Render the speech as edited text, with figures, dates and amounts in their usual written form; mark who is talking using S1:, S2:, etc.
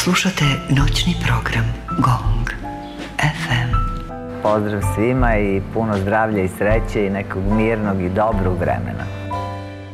S1: Slušate noćni program GONG FM.
S2: Pozdrav svima i puno zdravlja i sreće i nekog mirnog i dobrog vremena.